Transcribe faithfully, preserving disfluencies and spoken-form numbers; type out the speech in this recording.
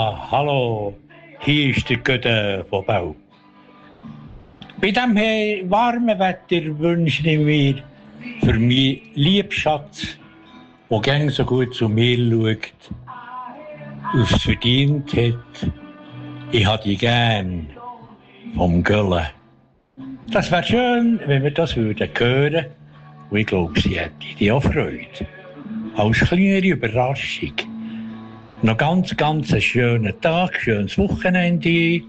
Ja, hallo, hier ist der Götte von Bau. Bei diesem warmen Wetter wünsche ich mir für meinen Liebschatz, der gern so gut zu mir schaut, es verdient hat, ich habe die gern vom Göllen. Das wäre schön, wenn wir das würden hören. Und ich glaube, sie hätte die auch Freude. Als kleinere Überraschung. Noch ganz, ganz einen schönen Tag, schönes Wochenende.